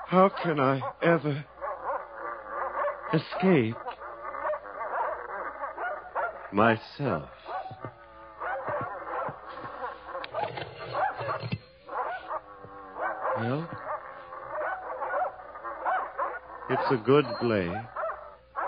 How can I ever escape myself? Well, it's a good play.